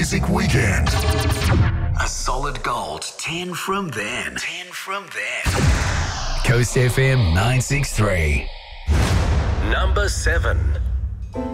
Music Weekend. A solid gold 10 from then. 10 from then. Coast FM 963. Number 7.